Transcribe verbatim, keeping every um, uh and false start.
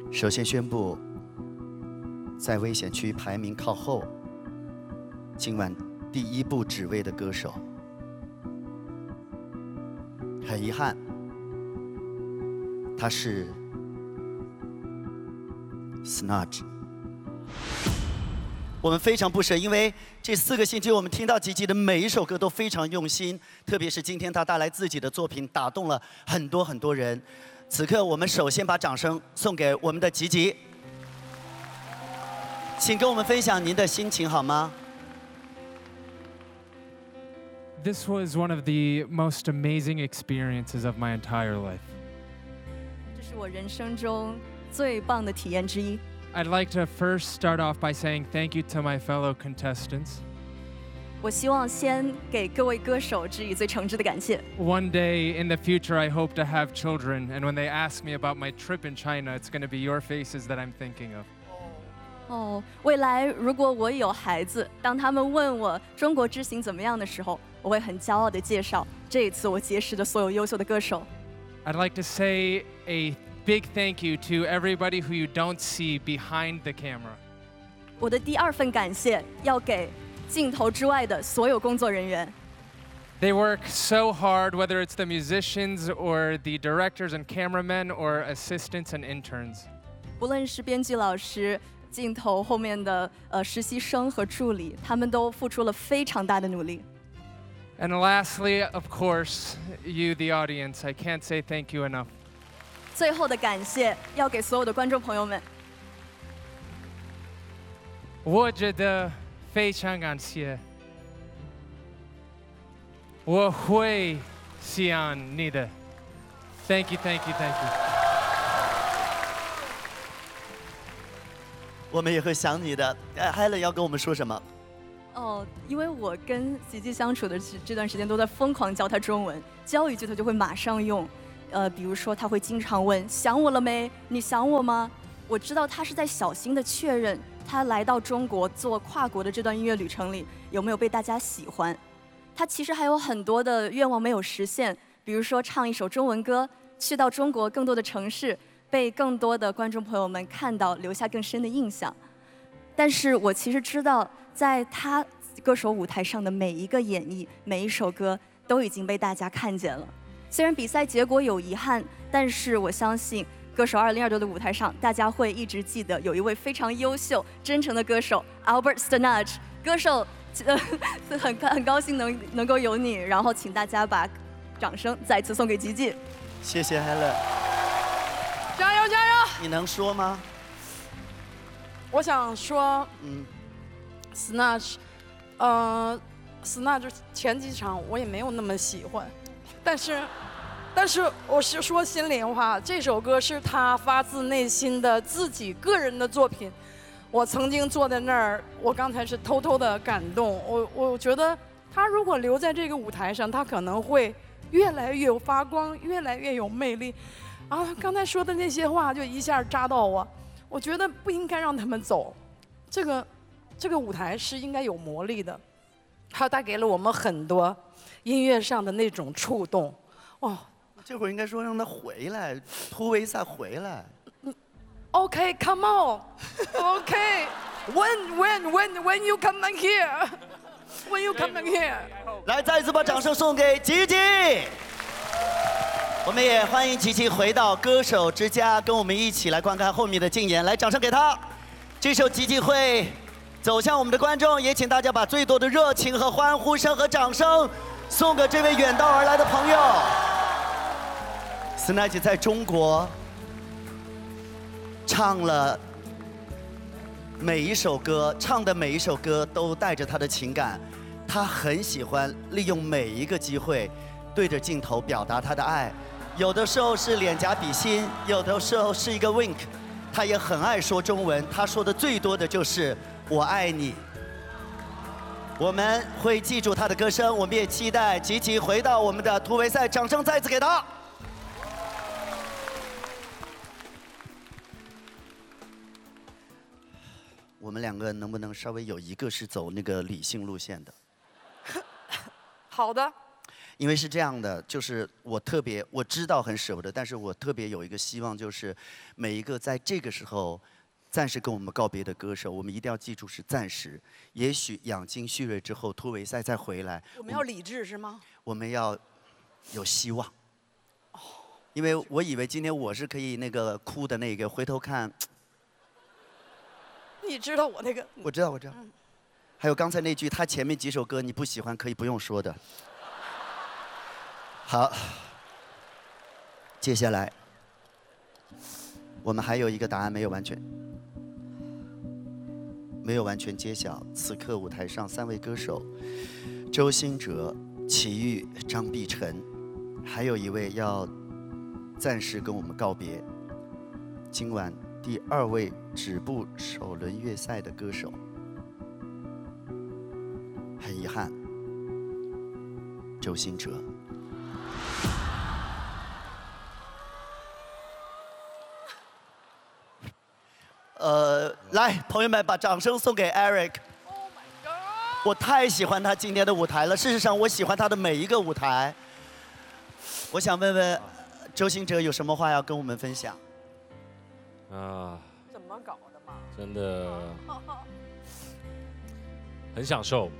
首先宣布，在危险区排名靠后，今晚第一部指位的歌手，很遗憾，他是 Snudge。我们非常不舍，因为这四个星期我们听到吉吉的每一首歌都非常用心，特别是今天他带来自己的作品，打动了很多很多人。此刻，我们首先把掌声送给我们的吉吉，请跟我们分享您的心情好吗？ This was one of the most amazing experiences of my entire life. 这是我人生中最棒的体验之一。 I'd like to first start off by saying thank you to my fellow contestants. 我希望先给各位歌手致以最诚挚的感谢。 One day in the future, I hope to have children, and when they ask me about my trip in China, it's going to be your faces that I'm thinking of. 哦，未来如果我有孩子，当他们问我中国之行怎么样的时候，我会很骄傲地介绍这一次我结识的所有优秀的歌手。 I'd like to say a big thank you to everybody who you don't see behind the camera. 我的第二份感谢要给镜头之外的所有工作人员。 They work so hard, whether it's the musicians or the directors and cameramen or assistants and interns. 不论是编剧老师、镜头后面的呃实习生和助理，他们都付出了非常大的努力。 And lastly, of course, you, the audience. I can't say thank you enough. 最后的感谢要给所有的观众朋友们。 我觉得非常感谢。我会想你的。Thank you, thank you, thank you. 我们也会想你的。哎 ，Helen 要跟我们说什么？ 哦，因为我跟吉吉相处的这这段时间都在疯狂教他中文，教一句他就会马上用。呃，比如说他会经常问“想我了没？你想我吗？”我知道他是在小心的确认他来到中国做跨国的这段音乐旅程里有没有被大家喜欢。他其实还有很多的愿望没有实现，比如说唱一首中文歌，去到中国更多的城市，被更多的观众朋友们看到，留下更深的印象。但是我其实知道，在他歌手舞台上的每一个演绎，每一首歌都已经被大家看见了。虽然比赛结果有遗憾，但是我相信歌手二零二六的舞台上，大家会一直记得有一位非常优秀、真诚的歌手 Albert Snudge。歌手，呃，很很高兴能能够有你，然后请大家把掌声再次送给吉吉。 谢谢 Helen。 加油加油！ 你能说吗？ 我想说， 嗯 ，Snudge， 呃 ，Snudge 前几场我也没有那么喜欢，但是，但是我是说心里话，这首歌是他发自内心的自己个人的作品。我曾经坐在那儿，我刚才是偷偷的感动。我我觉得他如果留在这个舞台上，他可能会越来越有发光，越来越有魅力。啊，刚才说的那些话就一下扎到我。我觉得不应该让他们走，这个这个舞台是应该有魔力的，它带给了我们很多音乐上的那种触动。哦， 这会儿应该说让他回来，突围赛回来。 OK, come on. OK, when when when when you come in here, when you come in here. 来，再一次把掌声送给吉吉。我们也欢迎吉吉回到歌手之家，跟我们一起来观看后面的竞演。来，掌声给他。这首吉吉会走向我们的观众，也请大家把最多的热情和欢呼声和掌声送给这位远道而来的朋友。Snudge 在中国唱了每一首歌，唱的每一首歌都带着他的情感。他很喜欢利用每一个机会，对着镜头表达他的爱。有的时候是脸颊比心，有的时候是一个 wink。他也很爱说中文，他说的最多的就是“我爱你”。我们会记住他的歌声，我们也期待吉吉回到我们的突围赛，掌声再次给他。 我们两个能不能稍微有一个是走那个理性路线的？ 好的， 因为是这样的，就是我特别我知道很舍不得，但是我特别有一个希望，就是每一个在这个时候暂时跟我们告别的歌手，我们一定要记住是暂时。也许养精蓄锐之后，突围赛再回来， 我们要理智是吗？ 我们要有希望。因为我以为今天我是可以那个哭的那个，回头看， 你知道我那个， 我知道我知道。还有刚才那句，他前面几首歌你不喜欢可以不用说的。好，接下来我们还有一个答案没有完全，没有完全揭晓。此刻舞台上三位歌手：周兴哲、齐豫、张碧晨，还有一位要暂时跟我们告别。今晚第二位止步首轮决赛的歌手，很遗憾，周兴哲。呃，来，朋友们，把掌声送给 Eric。我太喜欢他今天的舞台了。事实上，我喜欢他的每一个舞台。我想问问，周兴哲有什么话要跟我们分享？ 啊， 怎么搞的嘛？ 真的很享受。